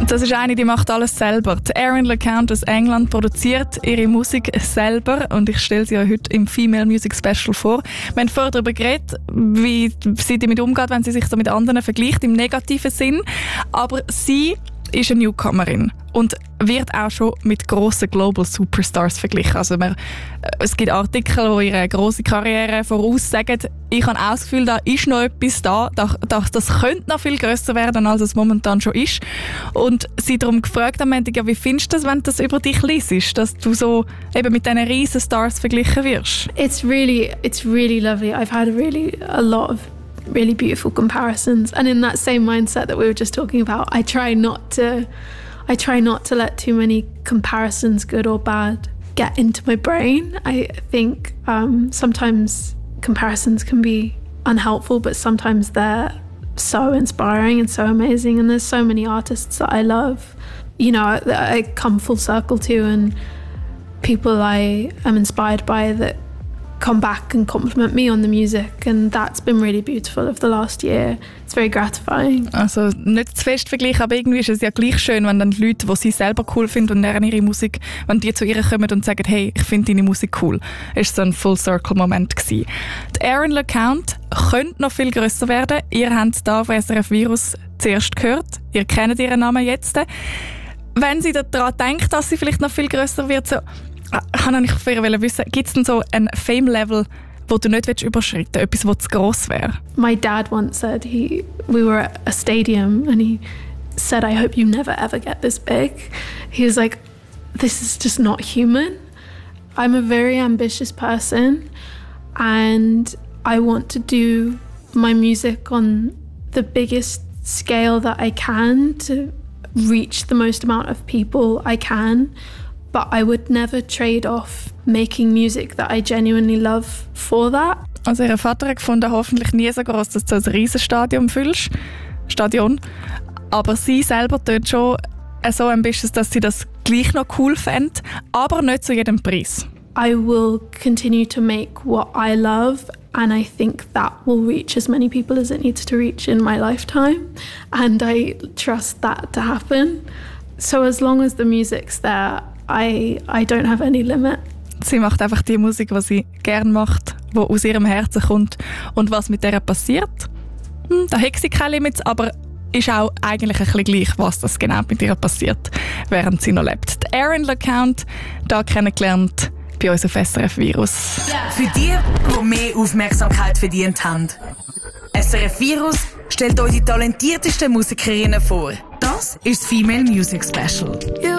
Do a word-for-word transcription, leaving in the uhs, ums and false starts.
Das ist eine, die macht alles selber. Die Erin LeCount aus England produziert ihre Musik selber und ich stelle sie euch heute im Female Music Special vor. Wir haben vorher darüber geredet, wie sie damit umgeht, wenn sie sich so mit anderen vergleicht, im negativen Sinn. Aber sie ist eine Newcomerin und wird auch schon mit grossen Global Superstars verglichen. Also man, es gibt Artikel, die ihre grosse Karriere voraussagen. Ich habe auch das Gefühl, da ist noch etwas da, das, das könnte noch viel grösser werden, als es momentan schon ist. Und sie darum gefragt am Ende, ja, wie findest du das, wenn du das über dich liest, dass du so eben mit diesen riesen Stars verglichen wirst? It's really, it's really lovely. I've had really a lot of really beautiful comparisons, and in that same mindset that we were just talking about, I try not to I try not to let too many comparisons, good or bad, get into my brain. I think um, sometimes comparisons can be unhelpful, but sometimes they're so inspiring and so amazing, and there's so many artists that I love, you know, that I come full circle to, and people I am inspired by that come back and compliment me on the music, and that's been really beautiful of the last year. It's very gratifying. Also nicht zu fest vergleichen, aber irgendwie ist es ja gleich schön, wenn dann die Leute, die sie selber cool finden und deren ihre Musik, wenn die zu ihr kommen und sagen, hey, ich finde deine Musik cool. Ist so ein Full-Circle-Moment gewesen. Die Erin LeCount könnte noch viel grösser werden. Ihr habt da auf S R F Virus zuerst gehört. Ihr kennt ihren Namen jetzt. Wenn sie daran denkt, dass sie vielleicht noch viel grösser wird, so ich wollte von ihr wissen, gibt es denn so ein Fame-Level, wo du nicht überschreiten willst, etwas, das zu gross wäre? My dad once said, he, we were at a stadium and he said, I hope you never ever get this big. He was like, this is just not human. I'm a very ambitious person and I want to do my music on the biggest scale that I can to reach the most amount of people I can. But I would never trade off making music that I genuinely love for that. Also ihr Vater hat gefunden, hoffentlich nie so groß, dass du ein riesen Stadion füllst. Stadion. Aber sie selber tut schon so ambitious, dass sie das gleich noch cool fände, aber nicht zu jedem Preis. I will continue to make what I love, and I think that will reach as many people as it needs to reach in my lifetime, and I trust that to happen. So as long as the music's there, I, I don't have any limit. Sie macht einfach die Musik, die sie gerne macht, die aus ihrem Herzen kommt. Und was mit der passiert, hm, da hat sie keine Limits, aber ist auch eigentlich ein bisschen gleich, was das genau mit ihr passiert, während sie noch lebt. Die Erin LeCount, da kennengelernt bei uns auf S R F Virus. Für die, die mehr Aufmerksamkeit verdient haben. S R F Virus stellt euch die talentiertesten Musikerinnen vor. Das ist das Female Music Special.